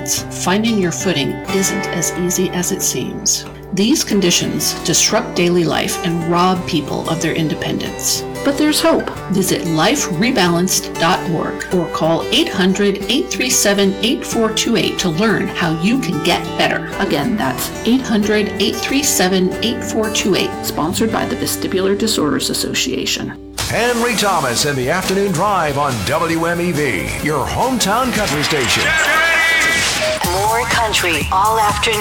independence, finding your footing isn't as easy as it seems. These conditions disrupt daily life and rob people of their independence. But there's hope. Visit liferebalanced.org or call 800-837-8428 to learn how you can get better. Again, that's 800-837-8428, sponsored by the Vestibular Disorders Association. Henry Thomas in the Afternoon Drive on WMEV, your hometown country station. More country all afternoon.